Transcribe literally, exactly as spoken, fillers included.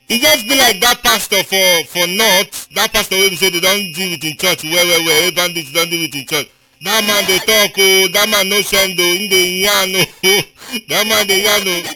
e just be like that pastor for for north, that pastor wey be say they don deal with in church well well well, bandits don deal with in church. That man dey talk oh, that man no send oh, him dey yarn oh, that man dey yarn oh.